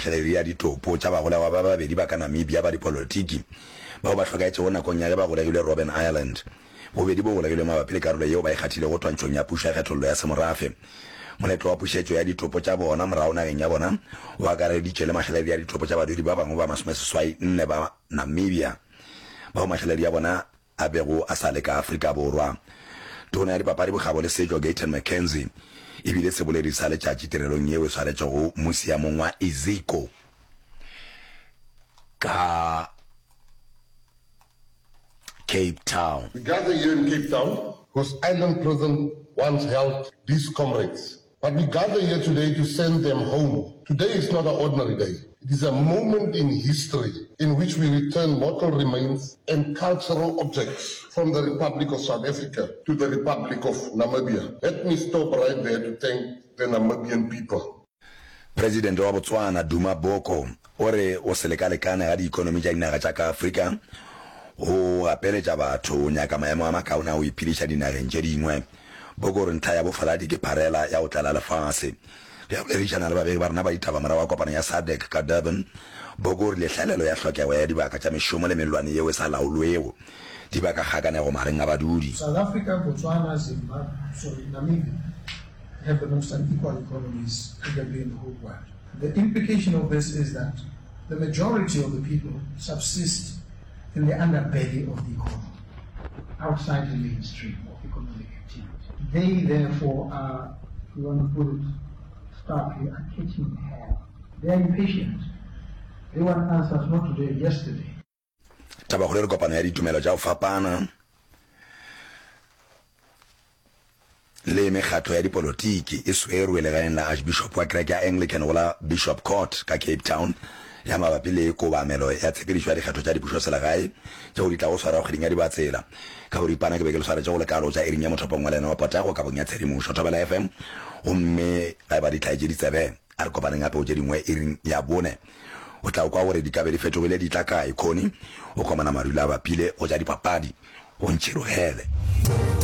mašaleri ya ditopo tša bagolawa ba babedi ba ka Namibia ba dipolotiki bao ba hlokaetše go nakong ya ge ba golailwe Robben Island bobedi bo golailwe mabapi le karolo yeo ba ikgathile go twantšhong ya pušo ya kgethollo ya semorafe. Moletlo wa pušetšo ya ditopo tša bona morago nageng ya bona o akareditše le mašaleri ya ditopo tša badudi ba bangwe ba 24 ba Namibia bao mašaleri ya bona a bego a sa le ka Afrika Borwa. Tona ya dipapadi bogabo le setšo Gayton McKenzie ebile se boledi sa letšatši tirelong yeo e swaretše go musiamong wa Iziko ka Cape Town. We gather here in Cape Town because Island Prison once held these comrades. But we gather here today to send them home. Today is not an ordinary day. It is a moment in history in which we return mortal remains and cultural objects from the Republic of South Africa to the Republic of Namibia. Let me stop right there to thank the Namibian people. President wa Botswana Duma Boko ore o selekalekana ga di-economy tša dinaga tša ka Afrika o apeletša batho nyaka maemo a makaona o iphediša dinageng tše dingwe. Boko re ntha ya bofaladi ke pharela ya go tlala lefase ya boledišana le babedi ba rena ba ditaba morago wa kopano ya SADC ka Durban. Boko re letlhalelo ya hlokego ya dibaka tša mešomo le melwane yeo e sa laolwego di baka kgakanego mareng a badudi. South Africa, Botswana, Zimbabwe, Namibia have the most unequal economies probably in the whole world. The implication of this is that the majority of the people subsist in the underbelly of the economy, outside the mainstream of economic activity. They therefore are, if you want to put it starkly, are catching hell. They are impatient. They want answers not today, yesterday. Taba go kopano ya ditumelo tša go fapana le mekgatlo ya dipolotiki e swerwe legaeng la Archbishop wa kereke ya Anglican go la Bishop Court ka Cape Town ya mabapi le kobamelo ya tshepedišo ya dikgetho tša dipušo selegae tšeo di tla go swara kgweding ya dibatsela ka boripana ke be ke le swaretše go lekalo tša ering ya mothopong wa lena wa potago ka bong ya tshedimošo Thobela FM gomme ga ba ditlhaetšeditsebe a re kopaneng gape o tše dingwe ering ya bone o tla kwa gore di ka be di fetogile di tla kae khoni o komana marula a bapile go ja dipapadi o ntšhirogele.